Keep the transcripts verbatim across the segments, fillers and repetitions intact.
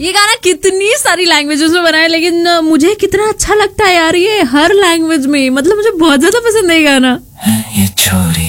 ये गाना कितनी सारी लैंग्वेजेस में बना है, लेकिन मुझे कितना अच्छा लगता है यार ये हर लैंग्वेज में, मतलब मुझे बहुत ज्यादा पसंद है ये गाना। ये छोरी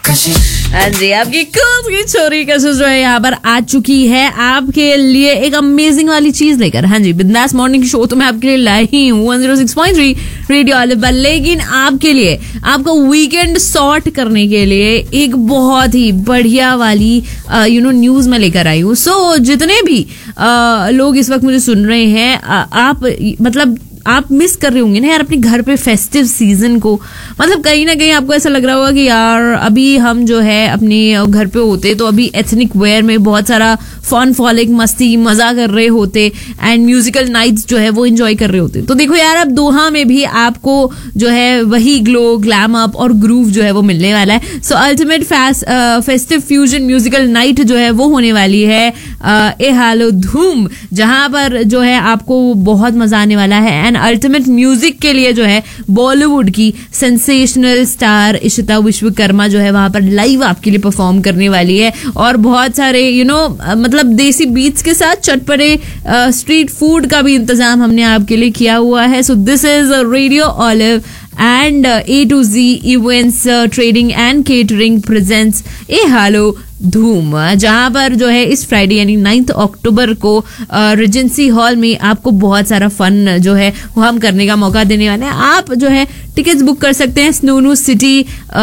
हाँ जी, आपकी कूल की छोरी कैसे जो है यहाँ पर आ चुकी है आपके लिए एक अमेजिंग वाली चीज लेकर। हाँ जी, बिंदास मॉर्निंग शो तो मैं आपके लिए लाई ही हूँ one zero six point three radio olive पर, लेकिन आपके लिए आपको वीकेंड सॉर्ट करने के लिए एक बहुत ही बढ़िया वाली यू नो न्यूज में लेकर आई हूँ। सो so, जितने भी आ, लोग इस वक्त मुझे सुन रहे हैं, आ, आप मतलब आप मिस कर रहे होंगे ना यार अपने घर पे फेस्टिव सीजन को, मतलब कहीं ना कहीं आपको ऐसा लग रहा होगा कि यार अभी हम जो है अपने घर पे होते तो अभी एथनिक वेयर में बहुत सारा फन फॉलिक मस्ती मजा कर रहे होते एंड म्यूजिकल नाइट्स जो है वो एंजॉय कर रहे होते। तो देखो यार अब दोहा में भी आपको जो है वही ग्लो ग्लैम अप और ग्रूव जो है वो मिलने वाला है। सो ultimate festive fusion musical night जो है वो होने वाली है ए हालो धूम, जहां पर जो है आपको बहुत मजा आने वाला है। एंड अल्टीमेट म्यूजिक के लिए जो है बॉलीवुड की सेंसेशनल स्टार इशिता विश्वकर्मा जो है वहां पर लाइव आपके लिए परफॉर्म करने वाली है, और बहुत सारे यू you नो know, मतलब देसी बीट्स के साथ चटपटे स्ट्रीट फूड का भी इंतजाम हमने आपके लिए किया हुआ है। So this is radio olive and A to ji events trading and catering presents ए हालो धूम, जहां पर जो है इस फ्राइडे यानी नाइन्थ अक्टूबर को रेजेंसी हॉल में आपको बहुत सारा फन जो है वो हम करने का मौका देने वाले हैं। आप जो है टिकट्स बुक कर सकते हैं स्नूनू सिटी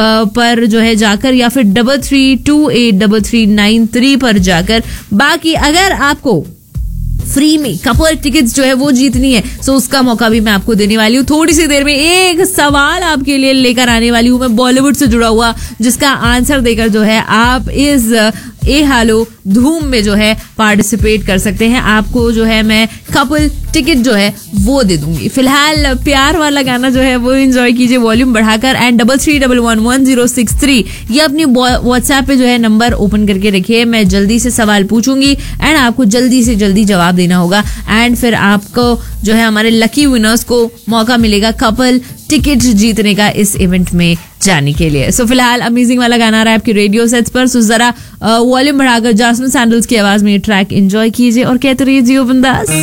पर जो है जाकर, या फिर double three to eight double three nine three पर जाकर। बाकी अगर आपको फ्री में कपल टिकट्स जो है वो जीतनी है, सो उसका मौका भी मैं आपको देने वाली हूँ। थोड़ी सी देर में एक सवाल आपके लिए लेकर आने वाली हूँ मैं बॉलीवुड से जुड़ा हुआ, जिसका आंसर देकर जो है आप इस ए हालो धूम में जो है पार्टिसिपेट कर सकते हैं। आपको जो है मैं कपल टिकट जो है वो दे दूंगी। फिलहाल प्यार वाला गाना जो है वो एंजॉय कीजिए वॉल्यूम बढ़ाकर, and double three double one one zero six three ये अपनी व्हाट्सएप पे जो है नंबर ओपन करके रखिए। मैं जल्दी से सवाल पूछूंगी एंड आपको जल्दी से जल्दी जवाब देना होगा, एंड फिर आपको जो है हमारे लकी विनर्स को मौका मिलेगा कपल टिकट जीतने का इस इवेंट में जाने के लिए। सो so, फिलहाल अमेजिंग वाला गाना आ रहा है आपके रेडियो सेट्स पर, सो जरा वॉल्यूम बढ़ाकर जास्मिन सैंडल्स की आवाज में ये ट्रैक एंजॉय कीजिए और कहते रहिए जियो बिंदास।